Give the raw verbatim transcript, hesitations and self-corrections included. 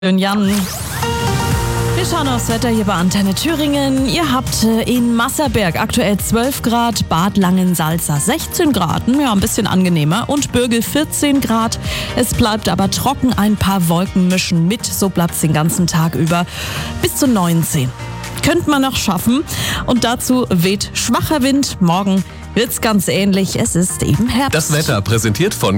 Jan. Wir schauen aufs Wetter hier bei Antenne Thüringen. Ihr habt in Masserberg aktuell zwölf Grad, Bad Langensalza sechzehn Grad, ja ein bisschen angenehmer, und Bürgel vierzehn Grad. Es bleibt aber trocken, ein paar Wolken mischen mit, so bleibt es den ganzen Tag über bis zu neunzehn. Könnte man noch schaffen, und dazu weht schwacher Wind. Morgen wird's ganz ähnlich, es ist eben Herbst. Das Wetter präsentiert von